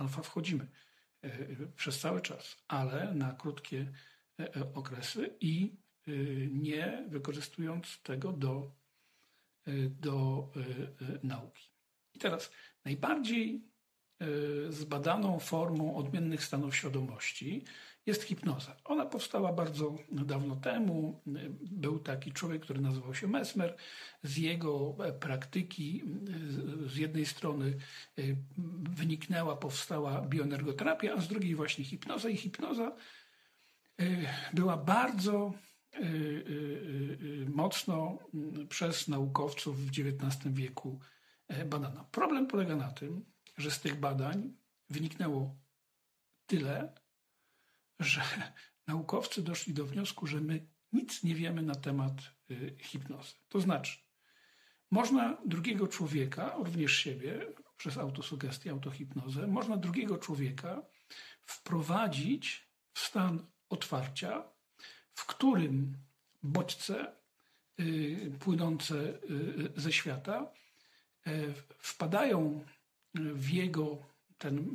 alfa wchodzimy przez cały czas, ale na krótkie okresy i nie wykorzystując tego do nauki. I teraz najbardziej zbadaną formą odmiennych stanów świadomości jest hipnoza. Ona powstała bardzo dawno temu. Był taki człowiek, który nazywał się Mesmer. Z jego praktyki z jednej strony powstała bioenergoterapia, a z drugiej właśnie hipnoza. I hipnoza była bardzo mocno przez naukowców w XIX wieku badana. Problem polega na tym, że z tych badań wyniknęło tyle, że naukowcy doszli do wniosku, że my nic nie wiemy na temat hipnozy. To znaczy, można drugiego człowieka, również siebie, przez autosugestię, autohipnozę, można drugiego człowieka wprowadzić w stan otwarcia, w którym bodźce płynące ze świata wpadają w jego ten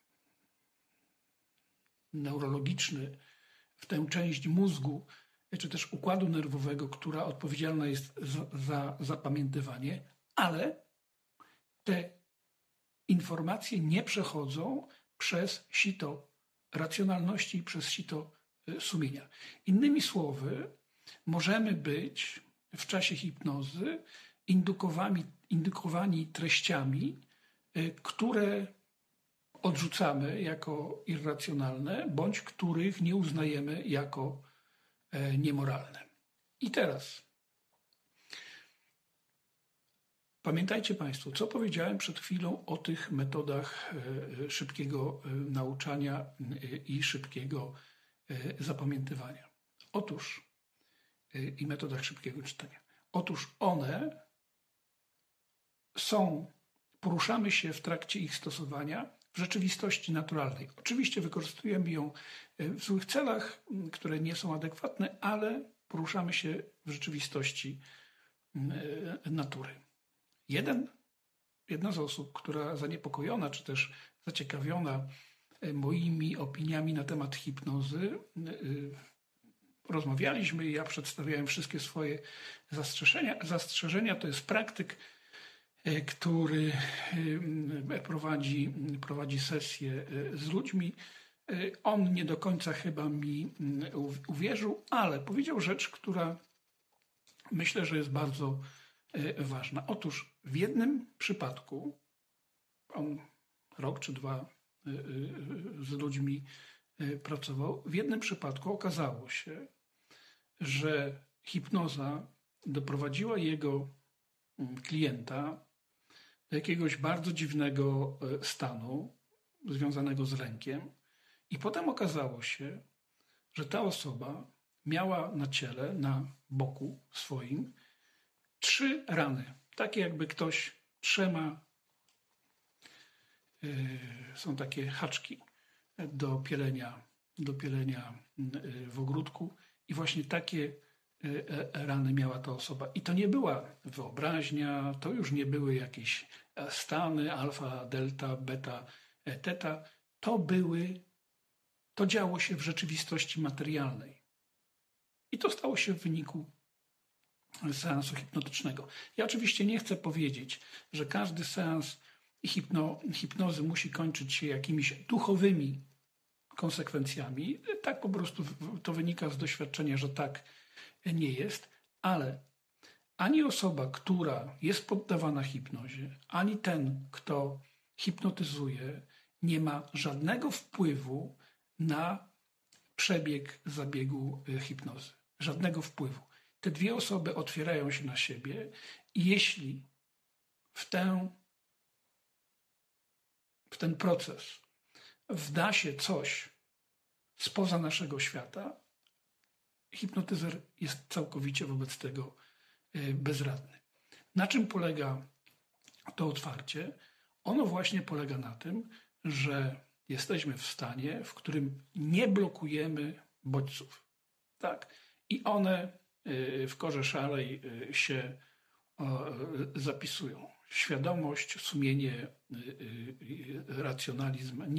neurologiczny, w tę część mózgu, czy też układu nerwowego, która odpowiedzialna jest za zapamiętywanie, ale te informacje nie przechodzą przez sito racjonalności i przez sito sumienia. Innymi słowy, możemy być w czasie hipnozy indukowani treściami, które odrzucamy jako irracjonalne, bądź których nie uznajemy jako niemoralne. I teraz pamiętajcie Państwo, co powiedziałem przed chwilą o tych metodach szybkiego nauczania i szybkiego zapamiętywania. Otóż i metodach szybkiego czytania. Otóż one poruszamy się w trakcie ich stosowania w rzeczywistości naturalnej. Oczywiście wykorzystujemy ją w złych celach, które nie są adekwatne, ale poruszamy się w rzeczywistości natury. Jedna z osób, która zaniepokojona, czy też zaciekawiona moimi opiniami na temat hipnozy, rozmawialiśmy i ja przedstawiałem wszystkie swoje zastrzeżenia. To jest praktyk, który prowadzi sesje z ludźmi. On nie do końca chyba mi uwierzył, ale powiedział rzecz, która myślę, że jest bardzo ważna. Otóż w jednym przypadku, on rok czy dwa z ludźmi pracował, w jednym przypadku okazało się, że hipnoza doprowadziła jego klienta do jakiegoś bardzo dziwnego stanu związanego z lękiem i potem okazało się, że ta osoba miała na ciele, na boku swoim 3 rany. Takie jakby ktoś 3 są takie haczki do pielenia w ogródku i właśnie takie rany miała ta osoba. I to nie była wyobraźnia, to już nie były jakieś stany alfa, delta, beta, teta. To działo się w rzeczywistości materialnej. I to stało się w wyniku seansu hipnotycznego. Ja oczywiście nie chcę powiedzieć, że każdy seans hipnozy musi kończyć się jakimiś duchowymi konsekwencjami. Tak po prostu to wynika z doświadczenia, że tak nie jest, ale ani osoba, która jest poddawana hipnozie, ani ten, kto hipnotyzuje, nie ma żadnego wpływu na przebieg zabiegu hipnozy. Żadnego wpływu. Te 2 osoby otwierają się na siebie i jeśli w ten proces wda się coś spoza naszego świata, hipnotyzer jest całkowicie wobec tego bezradny. Na czym polega to otwarcie? Ono właśnie polega na tym, że jesteśmy w stanie, w którym nie blokujemy bodźców. Tak? I one w korze szalej się zapisują. Świadomość, sumienie, racjonalizm